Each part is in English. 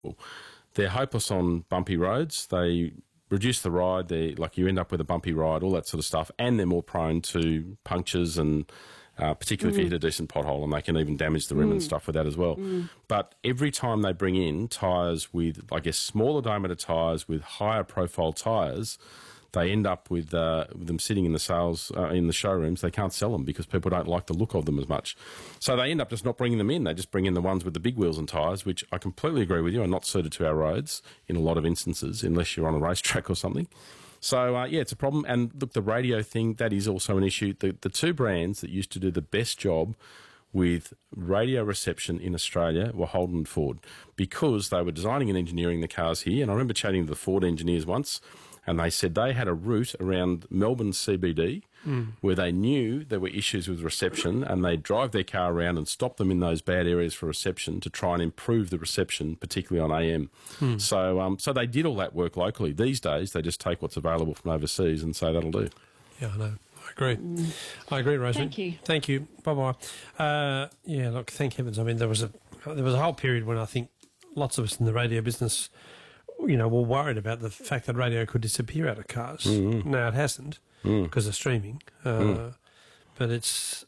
They're hopeless on bumpy roads. They reduce the ride. You end up with a bumpy ride, all that sort of stuff, and they're more prone to punctures and particularly if you hit a decent pothole, and they can even damage the rim and stuff with that as well. But every time they bring in tyres with, I guess, smaller diameter tyres with higher profile tyres, they end up with them sitting in the sales in the showrooms. They can't sell them because people don't like the look of them as much. So they end up just not bringing them in. They just bring in the ones with the big wheels and tyres, which I completely agree with you are not suited to our roads in a lot of instances, unless you're on a racetrack or something. So, it's a problem. And look, the radio thing, that is also an issue. The two brands that used to do the best job with radio reception in Australia were Holden and Ford, because they were designing and engineering the cars here. And I remember chatting to the Ford engineers once, and they said they had a route around Melbourne CBD where they knew there were issues with reception, and they'd drive their car around and stop them in those bad areas for reception to try and improve the reception, particularly on AM. So they did all that work locally. These days, they just take what's available from overseas and say that'll do. Yeah, I know. I agree. I agree, Rosemary. Thank you. Thank you. Bye-bye. Look, thank heavens. I mean, there was a whole period when I think lots of us in the radio business, were worried about the fact that radio could disappear out of cars. Now it hasn't because of streaming. But it's,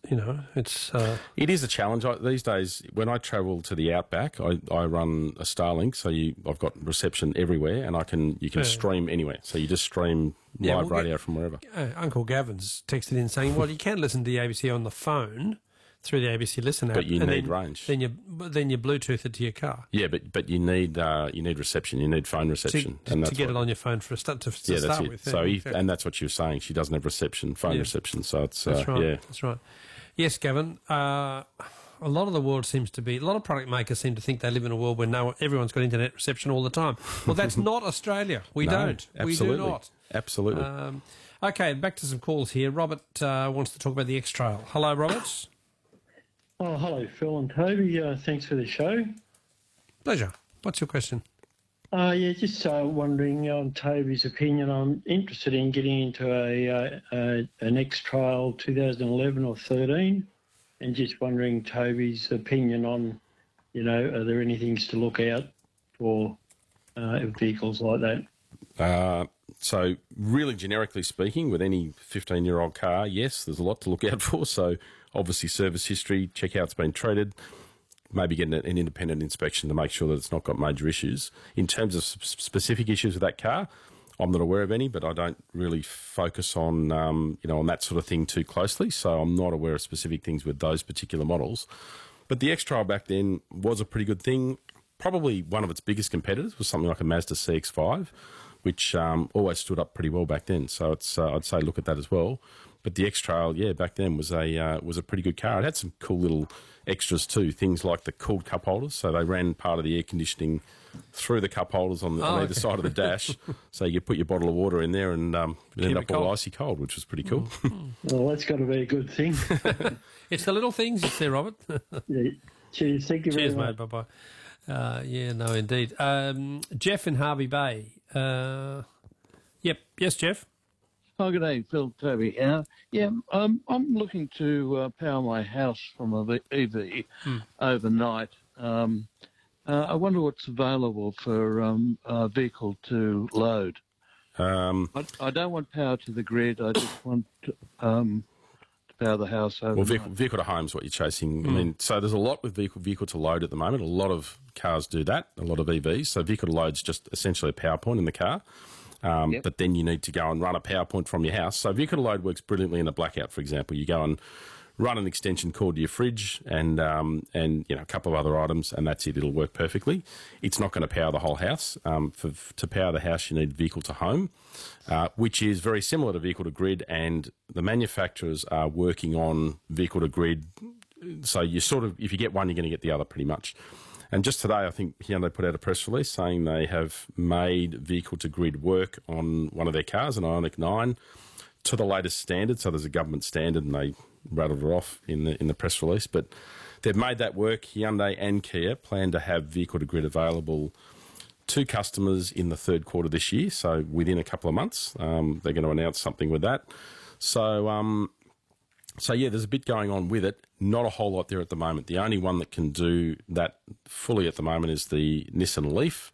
It is a challenge. These days, when I travel to the outback, I run a Starlink, so I've got reception everywhere, and you can stream anywhere. So you just stream live radio from wherever. Uncle Gavin's texted in saying, well, you can listen to the ABC on the phone through the ABC Listen app. But you need range. Then you Bluetooth it to your car. Yeah, but you need reception. You need phone reception. To get it on your phone for start with. So and that's what she was saying. She doesn't have phone reception. So it's that's right. That's right. Yes, Gavin. A lot of the world seems to be. A lot of product makers seem to think they live in a world where everyone's got internet reception all the time. Well, that's not Australia. We don't. Absolutely. We do not. Absolutely. Okay, back to some calls here. Robert wants to talk about the X-Trail. Hello, Robert. Oh, hello, Phil and Toby. Thanks for the show. Pleasure. What's your question? Just wondering on Toby's opinion. I'm interested in getting into an X-Trail 2011 or 13, and just wondering Toby's opinion on, are there any things to look out for vehicles like that? So really generically speaking, with any 15-year-old car, yes, there's a lot to look out for. So obviously service history, check how it's been treated, maybe get an independent inspection to make sure that it's not got major issues. In terms of specific issues with that car, I'm not aware of any, but I don't really focus on, on that sort of thing too closely. So I'm not aware of specific things with those particular models. But the X-Trail back then was a pretty good thing. Probably one of its biggest competitors was something like a Mazda CX-5, which always stood up pretty well back then. So it's I'd say look at that as well. But the X-Trail, back then was a pretty good car. It had some cool little extras too, things like the cooled cup holders. So they ran part of the air conditioning through the cup holders on either side of the dash. So you put your bottle of water in there and it ended up all icy cold, which was pretty cool. Well, that's got to be a good thing. It's the little things, you see, Robert. Yeah. Cheers. Thank you very much. Cheers, mate. Bye-bye. Indeed. Jeff in Harvey Bay. Yes, Jeff. Oh, good day, Phil, Toby. I'm looking to power my house from a EV overnight. I wonder what's available for a vehicle to load. I don't want power to the grid. I just want to power the house overnight. Well, vehicle to home is what you're chasing. I mean, so there's a lot with vehicle to load at the moment. A lot of cars do that, a lot of EVs. So vehicle to load's just essentially a power point in the car. But then you need to go and run a power point from your house. So vehicle to load works brilliantly in a blackout, for example. You go and run an extension cord to your fridge and a couple of other items, and that's it. It'll work perfectly. It's not going to power the whole house. To power the house, you need vehicle to home, which is very similar to vehicle to grid, and the manufacturers are working on vehicle to grid. So you if you get one, you're going to get the other pretty much. And just today, I think Hyundai put out a press release saying they have made vehicle-to-grid work on one of their cars, an Ioniq 9, to the latest standard. So there's a government standard, and they rattled it off in the press release. But they've made that work. Hyundai and Kia plan to have vehicle-to-grid available to customers in the third quarter this year, so within a couple of months. They're going to announce something with that. So there's a bit going on with it. not a whole lot there at the moment. The only one that can do that fully at the moment is the Nissan Leaf.